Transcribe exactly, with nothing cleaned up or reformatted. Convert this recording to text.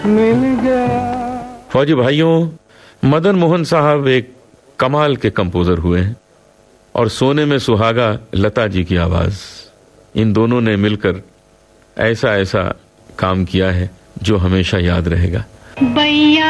मिल गया। फौजी भाइयों, मदन मोहन साहब एक कमाल के कंपोजर हुए हैं और सोने में सुहागा लता जी की आवाज, इन दोनों ने मिलकर ऐसा ऐसा काम किया है जो हमेशा याद रहेगा। बैया